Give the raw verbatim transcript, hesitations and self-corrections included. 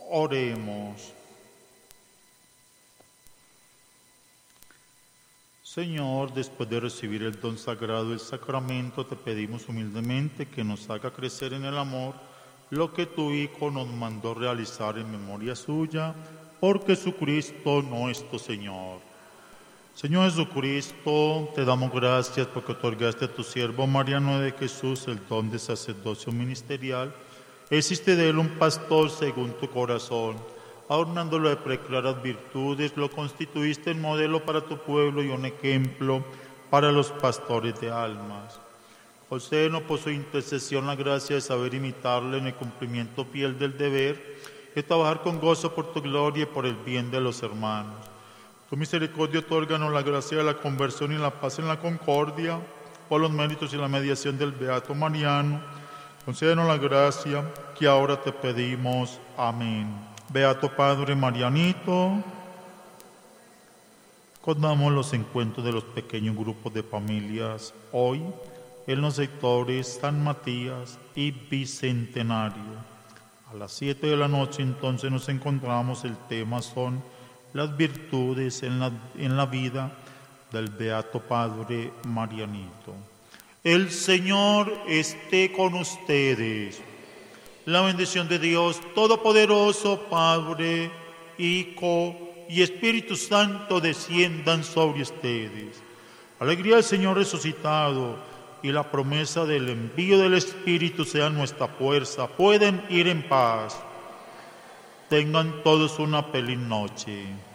Oremos. Señor, después de recibir el don sagrado del sacramento, te pedimos humildemente que nos haga crecer en el amor lo que tu Hijo nos mandó realizar en memoria suya, por Jesucristo nuestro Señor. Señor Jesucristo, te damos gracias porque otorgaste a tu siervo Mariano de Jesús el don de sacerdocio ministerial. Hiciste de él un pastor según tu corazón. Adornándolo de preclaras virtudes, lo constituiste en modelo para tu pueblo y un ejemplo para los pastores de almas. Concédenos por su intercesión la gracia de saber imitarle en el cumplimiento fiel del deber y trabajar con gozo por tu gloria y por el bien de los hermanos. Tu misericordia otórganos la gracia de la conversión y la paz en la concordia, por los méritos y la mediación del Beato Mariano. Concédenos la gracia que ahora te pedimos. Amén. Beato Padre Marianito, recordamos los encuentros de los pequeños grupos de familias hoy en los sectores San Matías y Bicentenario. A las siete de la noche entonces nos encontramos, el tema son las virtudes en la, en la vida del Beato Padre Marianito. El Señor esté con ustedes. La bendición de Dios Todopoderoso, Padre, Hijo y Espíritu Santo desciendan sobre ustedes. Alegría del Señor resucitado y la promesa del envío del Espíritu sean nuestra fuerza. Pueden ir en paz. Tengan todos una feliz noche.